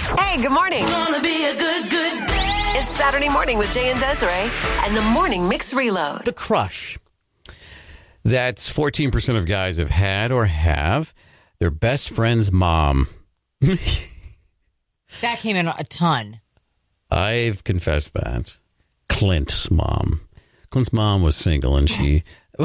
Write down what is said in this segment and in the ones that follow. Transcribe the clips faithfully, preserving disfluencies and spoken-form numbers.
Hey, good morning. It's gonna be a good, good day. It's Saturday morning with Jay and Desiree and the Morning Mix Reload. The crush that fourteen percent of guys have had or have their best friend's mom. That came in a ton. I've confessed that. Clint's mom. Clint's mom was single and she...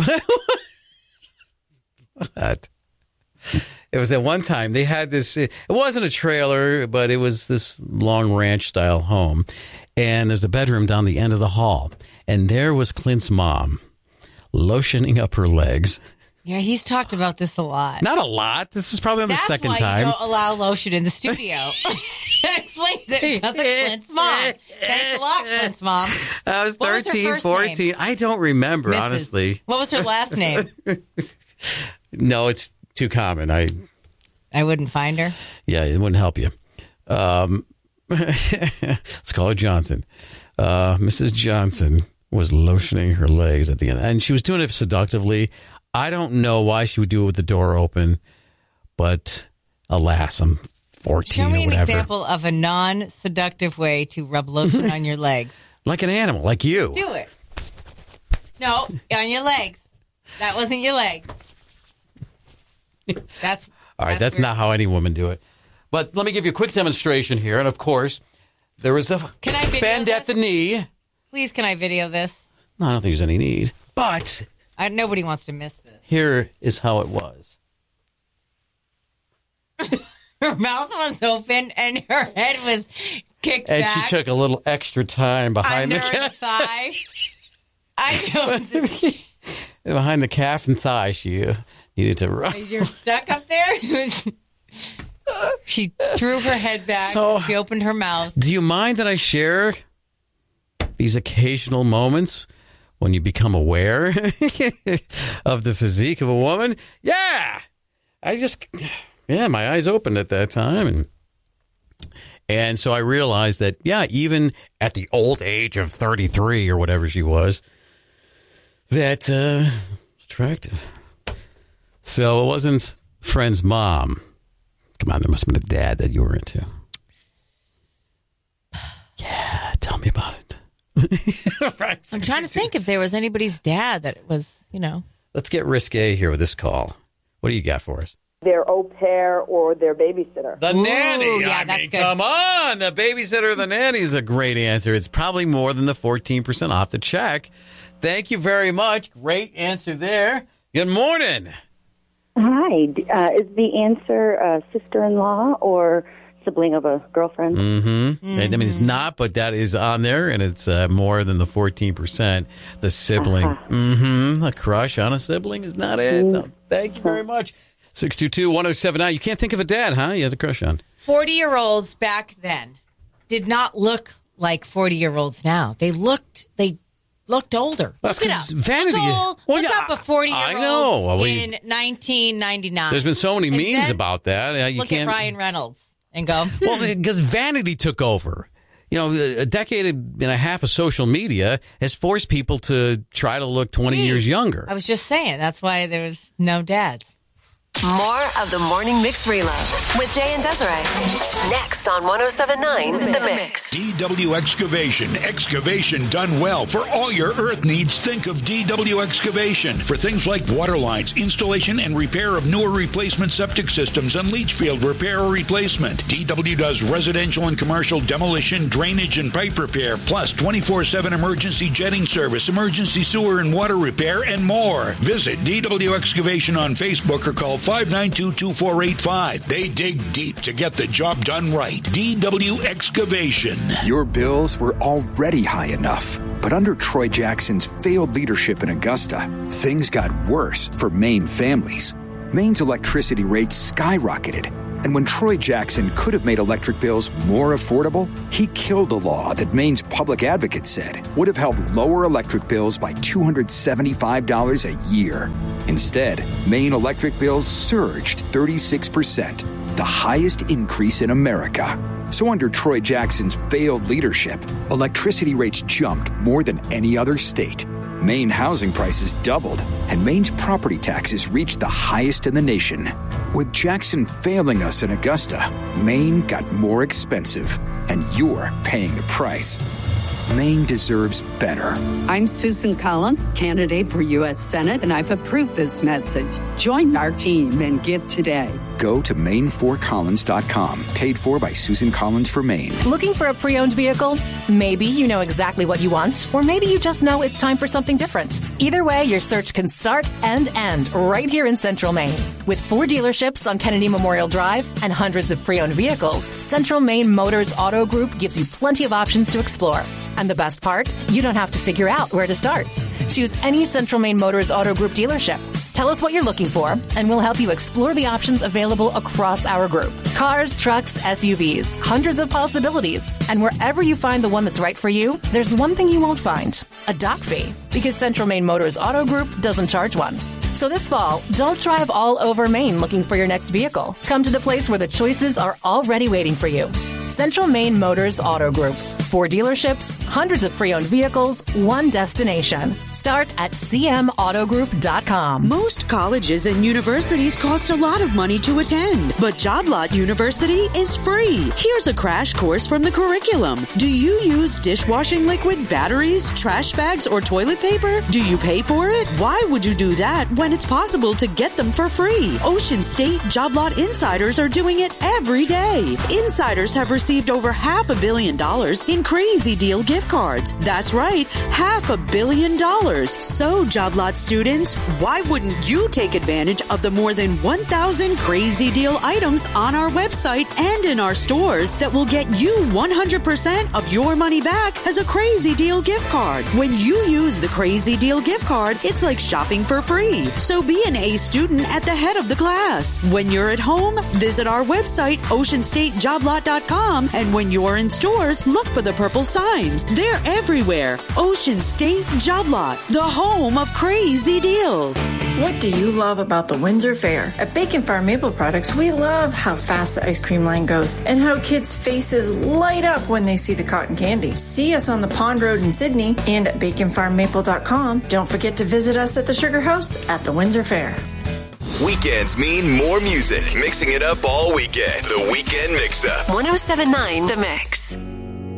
What? It was at one time they had this, it wasn't a trailer, but it was this long ranch style home. And there's a bedroom down the end of the hall. And there was Clint's mom lotioning up her legs. Yeah, he's talked about this a lot. Not a lot. This is probably on the That's second why time. You don't allow lotion in the studio. That explains it. Because of Clint's mom. Thanks a lot, Clint's mom. I was What was her thirteen, first fourteen. name? I don't remember, Missus honestly. What was her last name? No, it's too common. I I wouldn't find her. Yeah, it wouldn't help you. Um, let's call her Johnson. Uh, Missus Johnson was lotioning her legs at the end, and she was doing it seductively. I don't know why she would do it with the door open, but alas, I'm fourteen Show me or an whatever. example of a non-seductive way to rub lotion on your legs. Like an animal, like you. Do it. No, on your legs. That wasn't your legs. That's All right, that's weird. not how any woman do it. But let me give you a quick demonstration here. And, of course, there was a Can I video bend at this? the knee. Please, can I video this? No, I don't think there's any need. But I, nobody wants to miss this. here is how it was. Her mouth was open and her head was kicked And back. she took a little extra time behind under the her calf. thigh. I don't. This, behind the calf and thigh. She uh, needed to run. you're stuck up there. She threw her head back. So- she opened her mouth. Do you mind that I share these occasional moments when you become aware of the physique of a woman? Yeah. I just, yeah, my eyes opened at that time. And and so I realized that, yeah, even at the old age of thirty-three or whatever she was, that uh, was attractive. So it wasn't friend's mom. Come on, there must have been a dad that you were into. Yeah, tell me about it. Right, I'm trying to think if there was anybody's dad that was, you know. Let's get risque here with this call. What do you got for us? Their au pair or their babysitter. The Ooh, nanny. yeah, I that's mean, good. come on. The babysitter or the nanny is a great answer. It's probably more than the fourteen percent off the check. Thank you very much. Great answer there. Good morning. Hi. Uh, is the answer uh, sister-in-law or sibling of a girlfriend? Mm-hmm. I mean, it's not, but that is on there, and it's uh, more than the fourteen percent. The sibling. Uh-huh. Mm-hmm. A crush on a sibling is not it. No, thank you very much. six two two, one oh seven nine. You can't think of a dad, huh? You had a crush on. forty-year-olds back then did not look like forty-year-olds now. They looked, they looked older. That's Look it 'cause up. vanity- Look, Well, look yeah, up a forty-year-old I know. Well, we- in nineteen ninety-nine. There's been so many And memes then about that. Uh, You Look can't. at Ryan Reynolds and go, Well, because vanity took over. You know, a decade and a half of social media has forced people to try to look twenty Hey, years younger. I was just saying, that's why there was no dads. More of the Morning Mix Reload with Jay and Desiree. Next on one oh seven point nine The Mix. D W Excavation. Excavation done well. For all your earth needs, think of D W Excavation. For things like water lines, installation and repair of newer replacement septic systems, and leach field repair or replacement. D W does residential and commercial demolition, drainage, and pipe repair, plus twenty-four seven emergency jetting service, emergency sewer and water repair, and more. Visit D W Excavation on Facebook or call five nine two, two four eight five. They dig deep to get the job done right. D W Excavation. Your bills were already high enough, but under Troy Jackson's failed leadership in Augusta, things got worse for Maine families. Maine's electricity rates skyrocketed, and when Troy Jackson could have made electric bills more affordable, he killed a law that Maine's public advocate said would have helped lower electric bills by two hundred seventy-five dollars a year. Instead, Maine electric bills surged thirty-six percent, the highest increase in America. So under Troy Jackson's failed leadership, electricity rates jumped more than any other state. Maine housing prices doubled, and Maine's property taxes reached the highest in the nation. With Jackson failing us in Augusta, Maine got more expensive, and you're paying the price. Maine deserves better. I'm Susan Collins, candidate for U S Senate, and I've approved this message. Join our team and give today. Go to Maine for Collins dot com. Paid for by Susan Collins for Maine. Looking for a pre-owned vehicle? Maybe you know exactly what you want, or maybe you just know it's time for something different. Either way, your search can start and end right here in Central Maine. With four dealerships on Kennedy Memorial Drive and hundreds of pre-owned vehicles, Central Maine Motors Auto Group gives you plenty of options to explore. And the best part, you don't have to figure out where to start. Choose any Central Maine Motors Auto Group dealership. Tell us what you're looking for, and we'll help you explore the options available across our group. Cars, trucks, S U Vs, hundreds of possibilities. And wherever you find the one that's right for you, there's one thing you won't find, a dock fee, because Central Maine Motors Auto Group doesn't charge one. So this fall, don't drive all over Maine looking for your next vehicle. Come to the place where the choices are already waiting for you. Central Maine Motors Auto Group. Four dealerships, hundreds of pre-owned vehicles, one destination. Start at c m auto group dot com. Most colleges and universities cost a lot of money to attend, but Job Lot University is free. Here's a crash course from the curriculum. Do you use dishwashing liquid, batteries, trash bags, or toilet paper? Do you pay for it? Why would you do that when it's possible to get them for free? Ocean State Job Lot insiders are doing it every day. Insiders have received over half a billion dollars in Crazy Deal gift cards. That's right, half a billion dollars. So, Job Lot students, why wouldn't you take advantage of the more than one thousand Crazy Deal items on our website and in our stores that will get you one hundred percent of your money back as a Crazy Deal gift card? When you use the Crazy Deal gift card, it's like shopping for free. So be an A student at the head of the class. When you're at home, visit our website, ocean state job lot dot com, and when you're in stores, look for the purple signs. They're everywhere. Ocean State Job Lot, the home of crazy deals. What do you love about the Windsor Fair? At Bacon Farm Maple Products, we love how fast the ice cream line goes and how kids' faces light up when they see the cotton candy. See us on the Pond Road in Sydney and at bacon farm maple dot com. Don't forget to visit us at the Sugar House at the Windsor Fair. Weekends mean more music, mixing it up all weekend. The Weekend Mix-Up. one oh seven point nine The Mix.